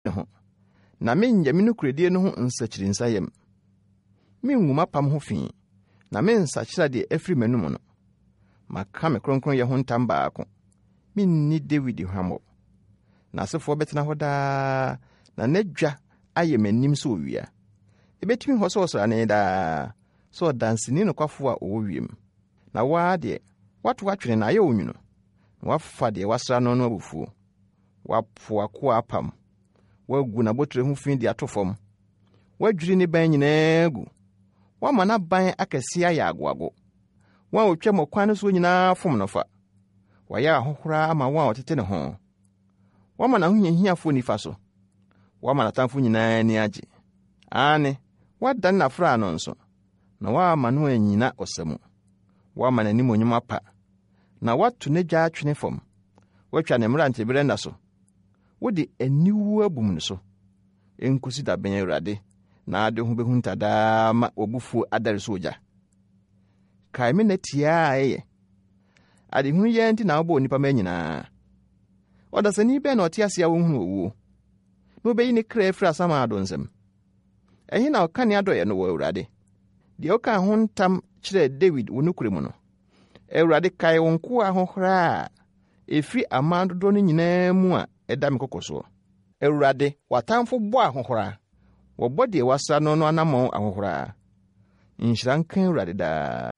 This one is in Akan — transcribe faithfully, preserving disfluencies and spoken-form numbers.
ho na mennya me nokoredie no ho nsakiri nsayem menwuma pam ho fi na mensakira de afri manum no maka me kronkron ye ho ntam baako minni David hwamo na asefo betena ho da na nadwa aye manim so owia ebetimi ho so so ane da so dansini no kwafo a owiem na wa de watu watwene na aye onwuno wafa de wasra no no abufuo wapo akwa apam wagu na botre ho fin de atofom wadwiri ne ban nyina gu wama na ban akasi aya agwago wa otwa mokwan so nyina fom no fa waya ahohora ama wa otete ne ho wama na hunyahiafo nifa so wama na tamfo nyina ni age ane wadan na fra no nso na wama no anyina osemu wama na nimo nyuma pa na watu ne gya atwene fom watwa ne mra ntebere nda so wodi aniwu abum ne so enkusi da ben Awurade na ade ho behunta da ma obufu adare so ogya kai me natia eye ade hu ye nti na obo nipa ma nyina odasani be na otiasia wo hu owu no be yini kra afra sama adonsem ehi na okane adoye no wo Awurade de oka ho ntam kire David wo nukuremu no Awurade kai wonko ahohora efi amandodo no nyina mu a eda me kokoso Awurade watamfo bo ahohora wo bode wasa no no anamo ahohora nhyira nkan Awurade da